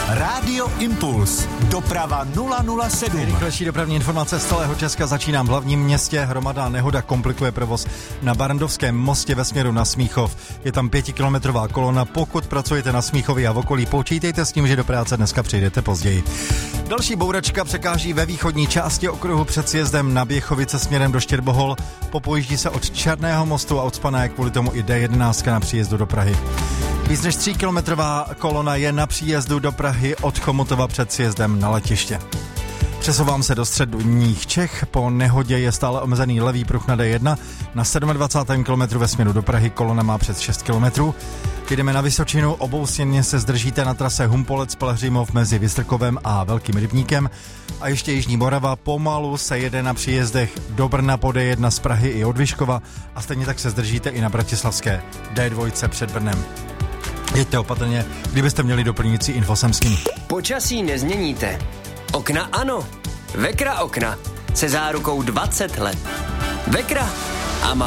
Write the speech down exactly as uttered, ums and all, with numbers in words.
Rádio Impuls. Doprava nula nula sedm. Nejrychlejší dopravní informace z celého Česka začínám v hlavním městě. Hromadná nehoda komplikuje provoz na Barrandovském mostě ve směru na Smíchov. Je tam pětikilometrová kolona. Pokud pracujete na Smíchově a v okolí, počítejte s tím, že do práce dneska přijdete později. Další bouračka překáží ve východní části okruhu před sjezdem na Běchovice směrem do Štěrbohol. Popojíždí se od Černého mostu a odspané kvůli tomu i D jedenáct na příjezdu do Prahy. Víc než tříkilometrová kolona je na příjezdu do Prahy od Chomutova před sjezdem na letiště. Přesouvám se do středních Čech. Po nehodě je stále omezený levý pruh na D jedna. Na dvacátém sedmém kilometru ve směru do Prahy kolona má přes šest kilometrů. Jdeme na Vysočinu, oboustěně se zdržíte na trase Humpolec Pelhřimov mezi Vystrkovem a Velkým Rybníkem. A ještě Jižní Morava, pomalu se jede na příjezdech do Brna po D jedna z Prahy i od Vyškova a stejně tak se zdržíte i na Bratislavské D dva před Brnem. Jeďte opatrně, kdybyste měli doplňující info sem s ním. Počasí nezměníte. Okna ano. Vekra okna se zárukou dvacet let. Vekra a má